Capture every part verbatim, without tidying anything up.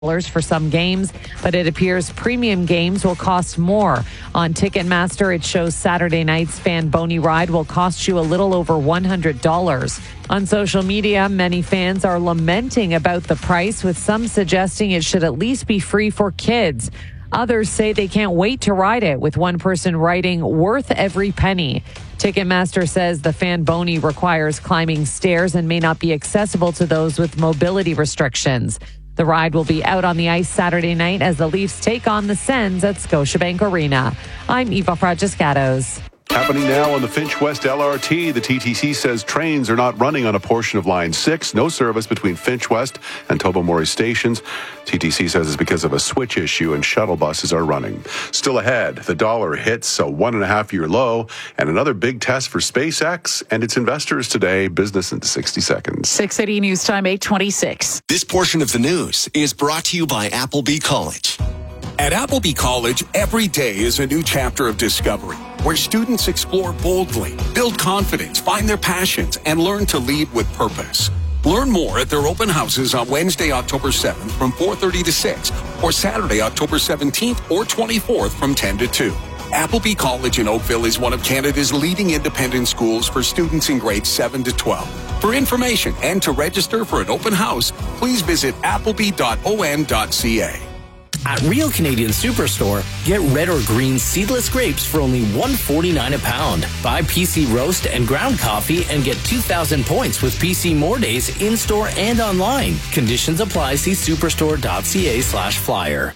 for some games, but it appears premium games will cost more. On Ticketmaster, it shows Saturday night's Fan Boney ride will cost you a little over one hundred dollars. On social media, many fans are lamenting about the price, with some suggesting it should at least be free for kids. Others say they can't wait to ride it, with one person writing, "Worth every penny." Ticketmaster says the Fan Boney requires climbing stairs and may not be accessible to those with mobility restrictions. The ride will be out on the ice Saturday night as the Leafs take on the Sens at Scotiabank Arena. I'm Eva Fragiscatos. Happening now on the Finch West L R T. The T T C says trains are not running on a portion of Line six. No service between Finch West and Tobermory stations. T T C says it's because of a switch issue and shuttle buses are running. Still ahead, the dollar hits a one and a half year low and another big test for SpaceX and its investors today. Business in sixty seconds. six eighty News Time, eight twenty-six. This portion of the news is brought to you by Appleby College. At Appleby College, every day is a new chapter of discovery, where students explore boldly, build confidence, find their passions, and learn to lead with purpose. Learn more at their open houses on Wednesday, October seventh from four thirty to six, or Saturday, October seventeenth or twenty-fourth from ten to two. Appleby College in Oakville is one of Canada's leading independent schools for students in grades seven to twelve. For information and to register for an open house, please visit appleby dot o n dot c a. At Real Canadian Superstore, get red or green seedless grapes for only one dollar forty-nine a pound. Buy P C roast and ground coffee and get two thousand points with P C More Days in-store and online. Conditions apply. See superstore.ca slash flyer.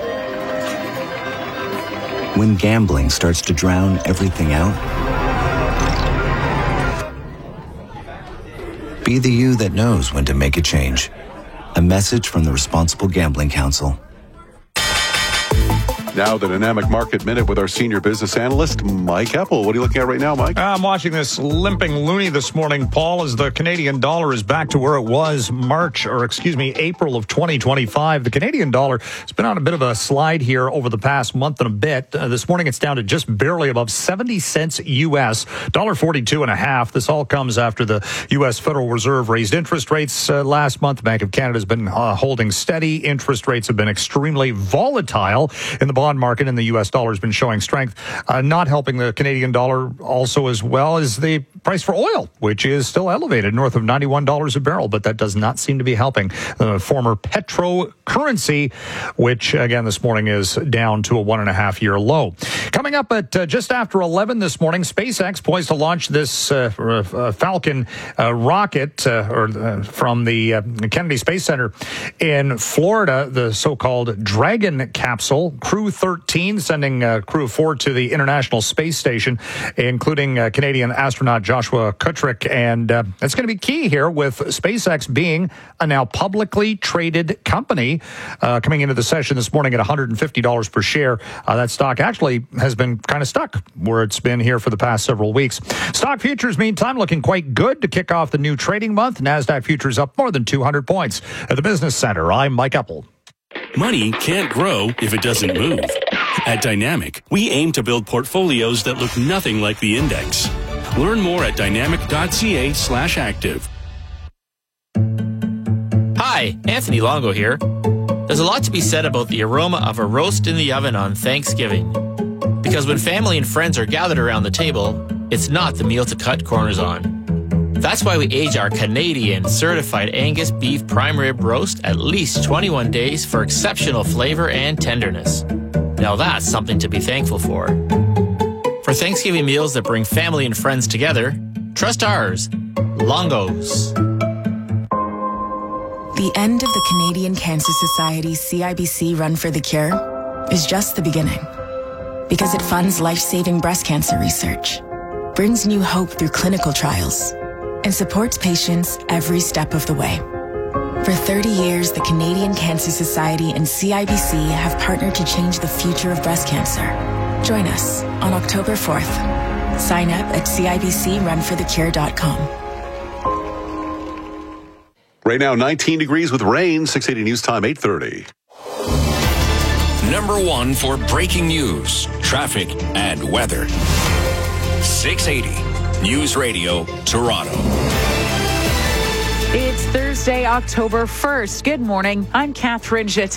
When gambling starts to drown everything out, be the you that knows when to make a change. A message from the Responsible Gambling Council. Now the Dynamic Market Minute with our senior business analyst, Mike Eppel. What are you looking at right now, Mike? I'm watching this limping loonie this morning, Paul, as the Canadian dollar is back to where it was March, or excuse me, April of twenty twenty-five. The Canadian dollar has been on a bit of a slide here over the past month and a bit. Uh, this morning it's down to just barely above seventy cents U S, one dollar forty-two and a half. This all comes after the U S Federal Reserve raised interest rates uh, last month. The Bank of Canada has been uh, holding steady. Interest rates have been extremely volatile in the bond market, and the U S dollar has been showing strength. Uh, not helping the Canadian dollar also as well as the price for oil, which is still elevated north of ninety-one dollars a barrel, but that does not seem to be helping the former petro currency, which again this morning is down to a one and a half year low. Coming up at uh, just after eleven this morning, SpaceX poised to launch this uh, uh, Falcon uh, rocket uh, or uh, from the uh, Kennedy Space Center in Florida, the so-called Dragon capsule. Crew thirteen sending uh, crew of four to the International Space Station, including uh, Canadian astronaut Joshua Kutrick. And uh, it's going to be key here with SpaceX being a now publicly traded company. Uh, coming into the session this morning at one hundred fifty dollars per share. Uh, that stock actually has been kind of stuck where it's been here for the past several weeks. Stock futures, meantime, looking quite good to kick off the new trading month. NASDAQ futures up more than two hundred points. At the Business Center, I'm Mike Eppel. Money can't grow if it doesn't move. At Dynamic, we aim to build portfolios that look nothing like the index. Learn more at dynamic.ca slash active. Hi, Anthony Longo here. There's a lot to be said about the aroma of a roast in the oven on Thanksgiving. Because when family and friends are gathered around the table, it's not the meal to cut corners on. That's why we age our Canadian certified Angus beef prime rib roast at least twenty-one days for exceptional flavor and tenderness. Now that's something to be thankful for. For Thanksgiving meals that bring family and friends together, trust ours, Longo's. The end of the Canadian Cancer Society's C I B C Run for the Cure is just the beginning. Because it funds life-saving breast cancer research, brings new hope through clinical trials, and supports patients every step of the way. For thirty years, the Canadian Cancer Society and C I B C have partnered to change the future of breast cancer. Join us on October fourth. Sign up at C I B C run for the cure dot com. Right now, nineteen degrees with rain. six eighty News Time, eight thirty. Number one for breaking news, traffic, and weather. six eighty News Radio, Toronto. It's Thursday, October first. Good morning. I'm Catherine Jett.